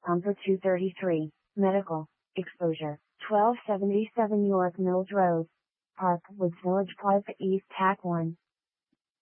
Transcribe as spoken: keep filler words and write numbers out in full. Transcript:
Number two thirty-three, Medical, Exposure, twelve seventy-seven York Mills Road, Park Woods Village Plaza East Tack one.